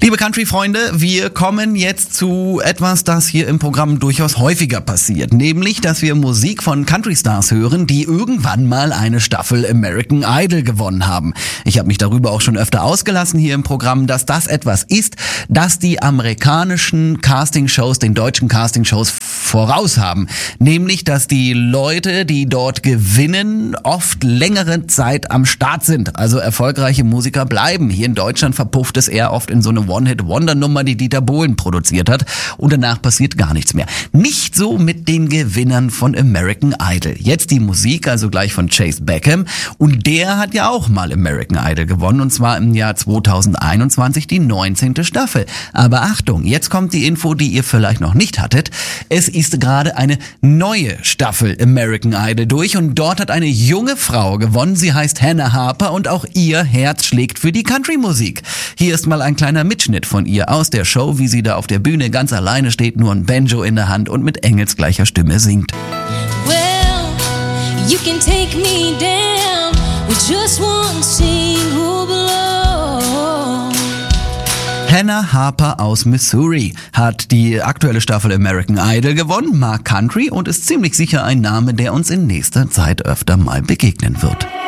Liebe Country-Freunde, wir kommen jetzt zu etwas, das hier im Programm durchaus häufiger passiert. Nämlich, dass wir Musik von Country-Stars hören, die irgendwann mal eine Staffel American Idol gewonnen haben. Ich habe mich darüber auch schon öfter ausgelassen hier im Programm, dass das etwas ist, das die amerikanischen Castingshows, den deutschen Castingshows voraus haben. Nämlich, dass die Leute, die dort gewinnen, oft längere Zeit am Start sind. Also erfolgreiche Musiker bleiben. Hier in Deutschland verpufft es eher oft in so eine One-Hit-Wonder-Nummer, die Dieter Bohlen produziert hat, und danach passiert gar nichts mehr. Nicht so mit den Gewinnern von American Idol. Jetzt die Musik, also gleich von Chase Beckham, und der hat ja auch mal American Idol gewonnen, und zwar im Jahr 2021 die 19. Staffel. Aber Achtung, jetzt kommt die Info, die ihr vielleicht noch nicht hattet. Es ist gerade eine neue Staffel American Idol durch, und dort hat eine junge Frau gewonnen. Sie heißt Hannah Harper, und auch ihr Herz schlägt für die Country-Musik. Hier ist mal ein kleiner Mitschnitt von ihr aus der Show, wie sie da auf der Bühne ganz alleine steht, nur ein Banjo in der Hand und mit engelsgleicher Stimme singt. Well, you can take me down with just one single blow. Hannah Harper aus Missouri hat die aktuelle Staffel American Idol gewonnen, mag Country und ist ziemlich sicher ein Name, der uns in nächster Zeit öfter mal begegnen wird.